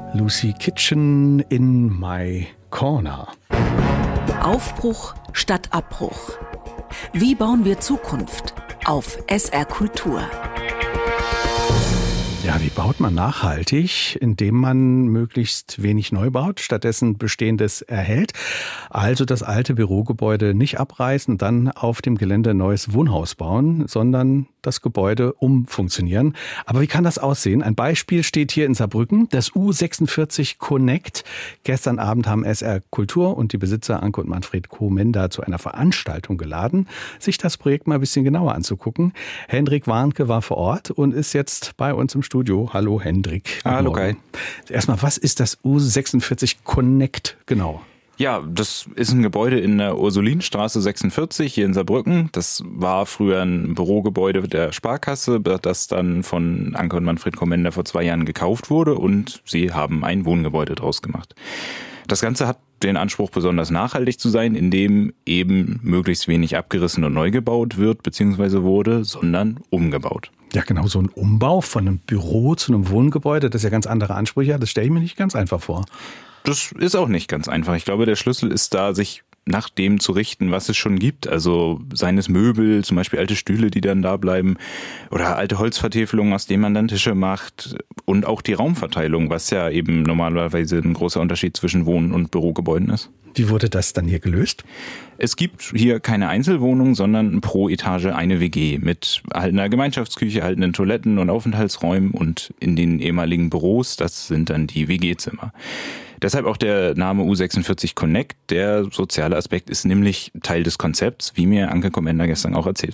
Lucy Kitchen in my corner. Aufbruch statt Abbruch. Wie bauen wir Zukunft auf SR Kultur? Ja, wie baut man nachhaltig, indem man möglichst wenig neu baut, stattdessen Bestehendes erhält? Also das alte Bürogebäude nicht abreißen, dann auf dem Gelände ein neues Wohnhaus bauen, sondern das Gebäude umfunktionieren. Aber wie kann das aussehen? Ein Beispiel steht hier in Saarbrücken, das U46 Connect. Gestern Abend haben SR Kultur und die Besitzer Anke und Manfred Komenda zu einer Veranstaltung geladen, sich das Projekt mal ein bisschen genauer anzugucken. Hendrik Warnke war vor Ort und ist jetzt bei uns im Studio. Hallo Hendrik. Hallo Kai. Erstmal, was ist das U46 Connect genau? Ja, das ist ein Gebäude in der Ursulinstraße 46 hier in Saarbrücken. Das war früher ein Bürogebäude der Sparkasse, das dann von Anke und Manfred Komenda vor 2 Jahren gekauft wurde und sie haben ein Wohngebäude draus gemacht. Das Ganze hat den Anspruch, besonders nachhaltig zu sein, indem eben möglichst wenig abgerissen und neu gebaut wird bzw. wurde, sondern umgebaut. Ja, genau, so ein Umbau von einem Büro zu einem Wohngebäude, das ja ganz andere Ansprüche hat, das stelle ich mir nicht ganz einfach vor. Das ist auch nicht ganz einfach. Ich glaube, der Schlüssel ist da, sich nach dem zu richten, was es schon gibt. Also seien es Möbel, zum Beispiel alte Stühle, die dann da bleiben, oder alte Holzvertäfelungen, aus denen man dann Tische macht. Und auch die Raumverteilung, was ja eben normalerweise ein großer Unterschied zwischen Wohn- und Bürogebäuden ist. Wie wurde das dann hier gelöst? Es gibt hier keine Einzelwohnung, sondern pro Etage eine WG mit erhaltener Gemeinschaftsküche, erhaltenen Toiletten und Aufenthaltsräumen und in den ehemaligen Büros, das sind dann die WG-Zimmer. Deshalb auch der Name U46 Connect. Der soziale Aspekt ist nämlich Teil des Konzepts, wie mir Anke Komenda gestern auch erzählt